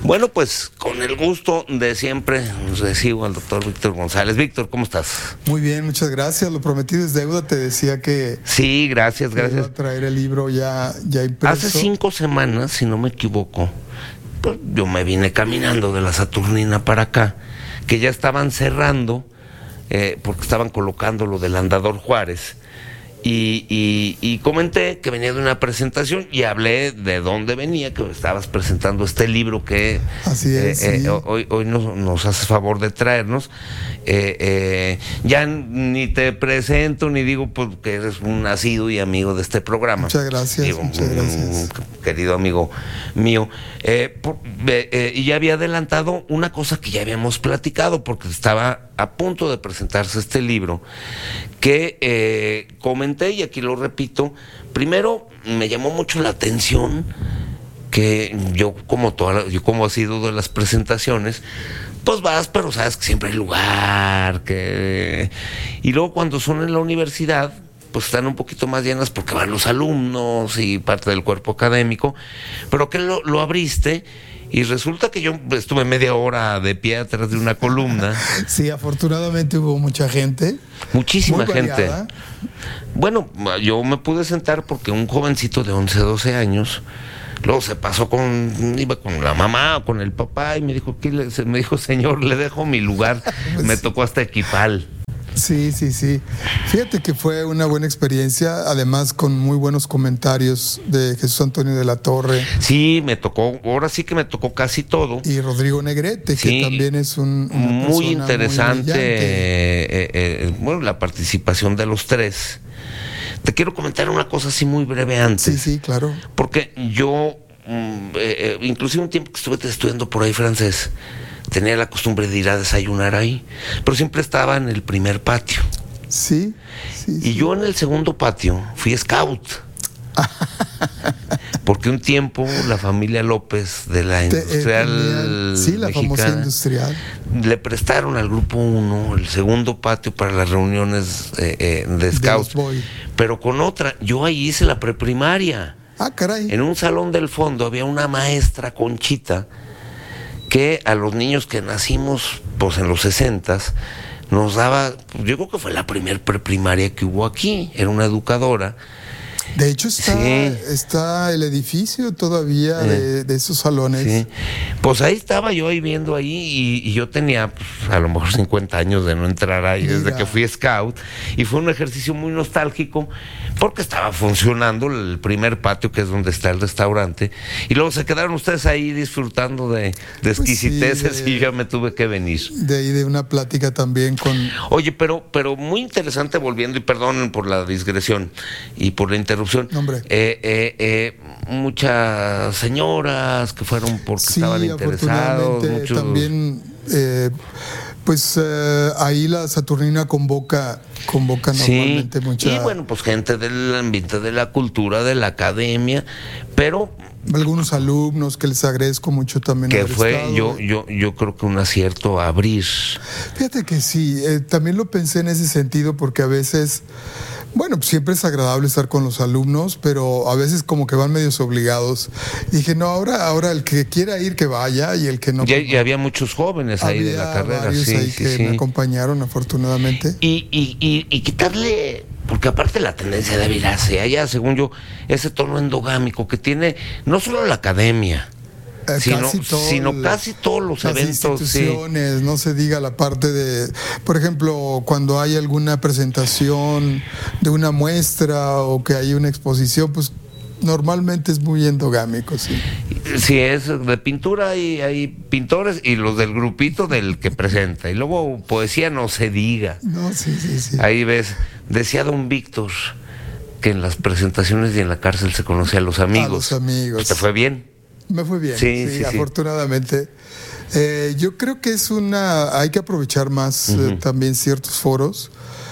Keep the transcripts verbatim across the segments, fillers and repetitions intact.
Bueno, pues con el gusto de siempre recibo al doctor Víctor González. Víctor, ¿cómo estás? Muy bien, muchas gracias. Lo prometido es deuda. Te decía que... Sí, gracias, gracias. Iba a traer el libro ya, ya impreso. Hace cinco semanas, si no me equivoco, pues yo me vine caminando de la Saturnina para acá, que ya estaban cerrando, eh, porque estaban colocando lo del Andador Juárez. Y, y, y comenté que venía de una presentación y hablé de dónde venía, que estabas presentando este libro que Así es, eh, sí. eh, hoy, hoy nos, nos haces favor de traernos. Eh, eh, ya ni te presento ni digo pues, que eres un nacido y amigo de este programa. Muchas gracias, Digo, muchas gracias. Un querido amigo mío. Eh, por, eh, eh, y ya había adelantado una cosa que ya habíamos platicado, porque estaba a punto de presentarse este libro, que eh, comenté, y aquí lo repito. Primero, me llamó mucho la atención que yo, como toda, yo como ha sido de las presentaciones, pues vas, pero sabes que siempre hay lugar, que... Y luego cuando son en la universidad, pues están un poquito más llenas porque van los alumnos y parte del cuerpo académico, pero que lo, lo abriste... Y resulta que yo estuve media hora de pie atrás de una columna. Sí, afortunadamente hubo mucha gente. Muchísima muy gente. variada. Bueno, yo me pude sentar porque un jovencito de once, doce años, luego se pasó con, iba con la mamá o con el papá y me dijo, ¿qué le, me dijo, señor, le dejo mi lugar. Pues me sí. tocó hasta equipal. Sí, sí, sí. Fíjate que fue una buena experiencia, además con muy buenos comentarios de Jesús Antonio de la Torre. Sí, me tocó, ahora sí que me tocó casi todo. Y Rodrigo Negrete, Sí, que también es un una muy persona interesante, muy brillante. eh, eh, bueno, la participación de los tres. Te quiero comentar una cosa así muy breve antes. Sí, sí, claro. Porque yo, mm, eh, eh, inclusive un tiempo que estuve estudiando por ahí francés, tenía la costumbre de ir a desayunar ahí, pero siempre estaba en el primer patio. Sí, sí. Y sí. yo en el segundo patio fui scout. Porque un tiempo la familia López de la Te- eh, industrial tenían- sí, la famosa mexicana industrial. le prestaron al grupo uno el segundo patio para las reuniones eh, eh, de De los scouts, boy. pero con otra. Yo ahí hice la preprimaria. Ah, caray. En un salón del fondo había una maestra, Conchita, que a los niños que nacimos pues en los sesentas nos daba, yo creo que fue la primer preprimaria que hubo aquí. Era una educadora. De hecho está, Sí. está el edificio todavía Eh. de, de esos salones. Sí. Pues ahí estaba yo ahí viendo ahí y, y yo tenía pues, a lo mejor cincuenta años de no entrar ahí desde Mira. que fui scout, y fue un ejercicio muy nostálgico porque estaba funcionando el primer patio, que es donde está el restaurante, y luego se quedaron ustedes ahí disfrutando de, de exquisiteces. Pues sí, de- Y yo me tuve que venir. De ahí de una plática también con... Oye, pero, pero muy interesante, volviendo, y perdonen por la digresión y por la interrupción. No, hombre. Eh, eh, eh, muchas señoras que fueron porque Sí, estaban interesados. afortunadamente Muchos... también, eh, pues eh, ahí la Saturnina convoca, convoca Sí, normalmente mucha... y bueno, pues gente del ambiente de la cultura, de la academia, pero algunos alumnos que les agradezco mucho también. que haber fue, estado. yo, yo, yo creo que un acierto abrir. Fíjate que sí, eh, también lo pensé en ese sentido porque a veces, bueno, pues siempre es agradable estar con los alumnos, pero a veces como que van medios obligados. Dije, no, ahora, ahora el que quiera ir que vaya y el que no... Ya, ya había muchos jóvenes ahí de la había carrera, varios sí, ahí sí, que sí. me acompañaron afortunadamente. Y, y, y, y quitarle, porque aparte la tendencia de ir hacia allá, según yo, ese tono endogámico que tiene no solo la academia, Eh, sino, casi todo sino el- casi todos los las eventos. Sí. instituciones, no se diga la parte de, por ejemplo, cuando hay alguna presentación de una muestra o que hay una exposición, pues normalmente es muy endogámico, sí. Sí, es de pintura y hay pintores y los del grupito del que presenta. Y luego poesía no se diga. No, sí, sí, sí. Ahí ves, decía don Víctor que en las presentaciones y en la cárcel se conocía a los amigos. A los amigos. Pues te fue bien. Me fue bien, Sí, sí, sí, sí. afortunadamente. Eh, yo creo que es una, hay que aprovechar más eh, Ujú. también ciertos foros,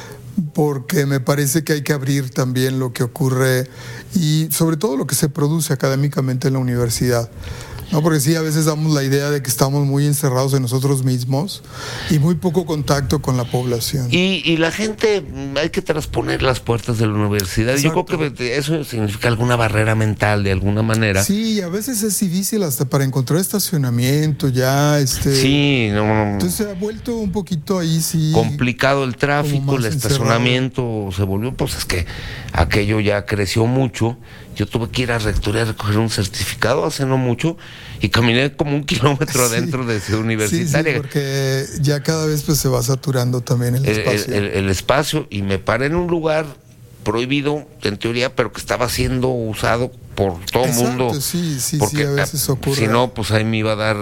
porque me parece que hay que abrir también lo que ocurre y sobre todo lo que se produce académicamente en la universidad. No, porque sí, a veces damos la idea de que estamos muy encerrados en nosotros mismos y muy poco contacto con la población. Y, y la gente, hay que transponer las puertas de la universidad. Exacto. Yo creo que eso significa alguna barrera mental de alguna manera. Sí, a veces es difícil hasta para encontrar estacionamiento ya. Este, sí, no, no. Entonces se ha vuelto un poquito ahí, sí. Complicado el tráfico, el estacionamiento, encerrado. Se volvió, pues es que aquello ya creció mucho. Yo tuve que ir a rectoría a recoger un certificado hace no mucho y caminé como un kilómetro sí, adentro de Ciudad Universitaria. Sí, sí, porque ya cada vez pues se va saturando también el, el espacio. El, el, el espacio, y me paré en un lugar prohibido, en teoría, pero que estaba siendo usado por todo el mundo. Sí, sí, porque, sí, a veces ocurre. Si no, pues ahí me iba a dar...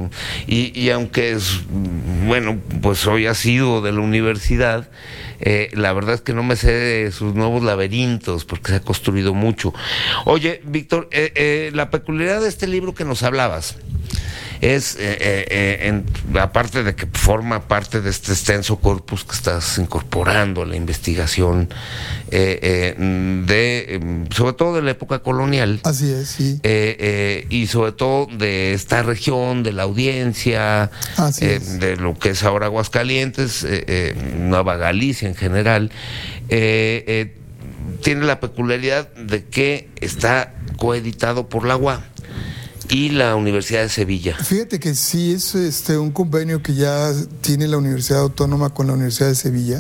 Y, y aunque es, bueno, pues hoy ha sido de la universidad, eh, la verdad es que no me sé de sus nuevos laberintos, porque se ha construido mucho. Oye, Víctor, eh, eh, la peculiaridad de este libro que nos hablabas es, eh, eh, en, aparte de que forma parte de este extenso corpus que estás incorporando a la investigación, eh, eh, de, eh, sobre todo de la época colonial. Así es, sí. Eh, eh, y sobre todo de esta región, de la audiencia, eh, de lo que es ahora Aguascalientes, eh, eh, Nueva Galicia en general, eh, eh, tiene la peculiaridad de que está coeditado por la U A y la Universidad de Sevilla. Fíjate que sí, es este un convenio que ya tiene la Universidad Autónoma con la Universidad de Sevilla,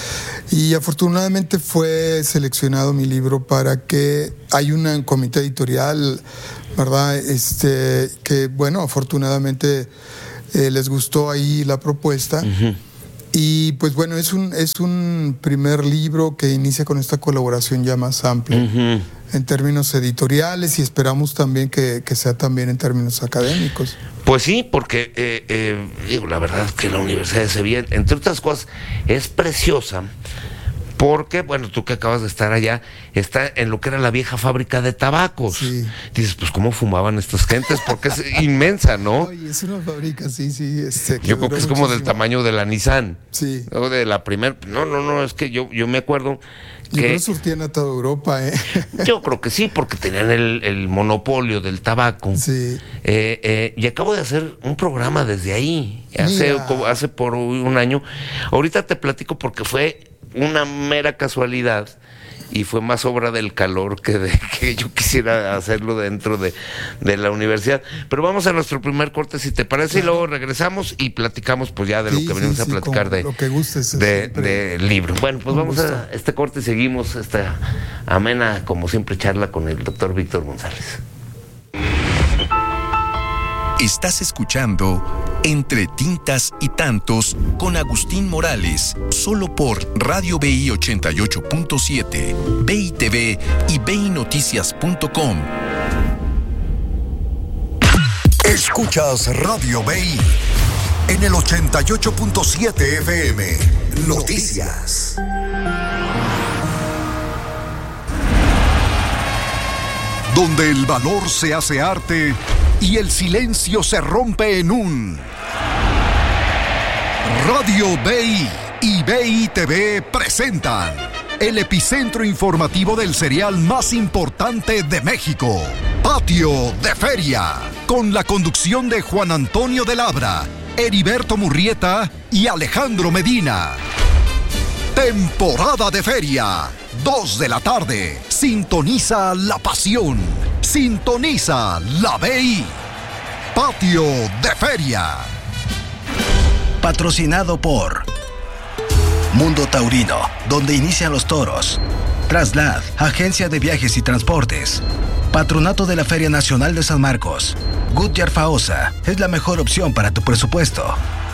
y afortunadamente fue seleccionado mi libro para que hay un comité editorial, ¿verdad? Este que bueno, afortunadamente eh, les gustó ahí la propuesta. Uh-huh. Y pues bueno, es un es un primer libro que inicia con esta colaboración ya más amplia. Uh-huh. En términos editoriales, y esperamos también que, que sea también en términos académicos. Pues sí, porque eh, eh, digo, la verdad es que la Universidad de Sevilla, entre otras cosas, es preciosa, porque, bueno, tú que acabas de estar allá, está en lo que era la vieja fábrica de tabacos. Sí. Dices, pues, ¿cómo fumaban estas gentes? Porque es inmensa, ¿no? Oye, es una fábrica, sí, sí. Este, yo creo que es como muchísimo. Del tamaño de la Nissan. Sí. O de la primera. No, no, no, es que yo, yo me acuerdo que... Yo creo que surtían a toda Europa, ¿eh? Yo creo que sí, porque tenían el, el monopolio del tabaco. Sí. Eh, eh, y acabo de hacer un programa desde ahí, hace, hace por un año. Ahorita te platico porque fue una mera casualidad y fue más obra del calor que de que yo quisiera hacerlo dentro de, de la universidad. Pero vamos a nuestro primer corte, si te parece, claro. Y luego regresamos y platicamos pues ya de sí, lo que venimos sí, a platicar sí, de lo que gustes, de, del libro. Bueno, pues vamos gusto. a este corte y seguimos esta amena, como siempre, charla con el doctor Víctor González. Estás escuchando Entre Tintas y Tantos con Agustín Morales, solo por Radio B I ochenta y ocho punto siete, B I T V y B I Noticias punto com. Escuchas Radio B I en el ochenta y ocho punto siete F M. Noticias. Donde el valor se hace arte y el silencio se rompe en un... Radio B I y B I T V presentan el epicentro informativo del cereal más importante de México, Patio de Feria, con la conducción de Juan Antonio de Labra, Heriberto Murrieta y Alejandro Medina. Temporada de feria, dos de la tarde. Sintoniza la pasión. Sintoniza la B I. Patio de Feria. Patrocinado por Mundo Taurino, donde inician los toros. Traslad, agencia de viajes y transportes. Patronato de la Feria Nacional de San Marcos. Goodyear Faosa es la mejor opción para tu presupuesto.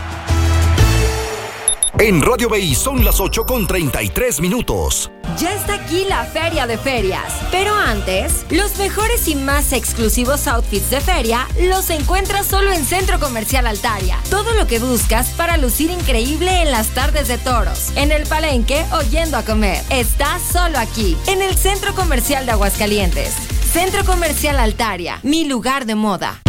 En Radio B I son las ocho con treinta y tres minutos. Ya está aquí la Feria de Ferias. Pero antes, los mejores y más exclusivos outfits de feria los encuentras solo en Centro Comercial Altaria. Todo lo que buscas para lucir increíble en las tardes de toros, en el palenque o yendo a comer, está solo aquí, en el Centro Comercial de Aguascalientes. Centro Comercial Altaria, mi lugar de moda.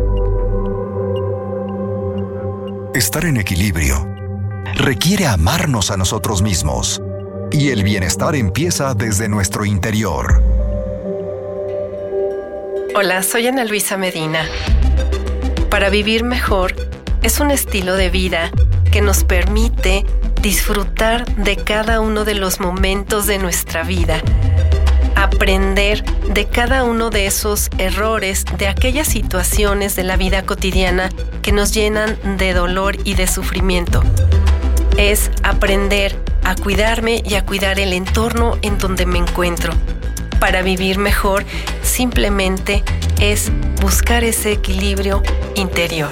Estar en equilibrio requiere amarnos a nosotros mismos, y el bienestar empieza desde nuestro interior. Hola, soy Ana Luisa Medina. Para vivir mejor es un estilo de vida que nos permite disfrutar de cada uno de los momentos de nuestra vida, aprender de cada uno de esos errores, de aquellas situaciones de la vida cotidiana que nos llenan de dolor y de sufrimiento. Es aprender a cuidarme y a cuidar el entorno en donde me encuentro. Para vivir mejor, simplemente es buscar ese equilibrio interior.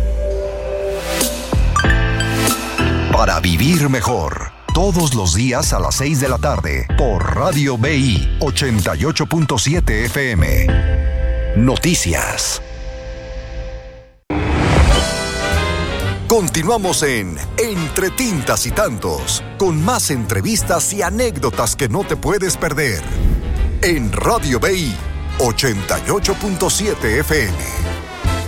Para vivir mejor, todos los días a las seis de la tarde, por Radio B I ochenta y ocho punto siete F M. Noticias. Continuamos en Entre Tintas y Tantos, con más entrevistas y anécdotas que no te puedes perder. En Radio B I ochenta y ocho punto siete F M.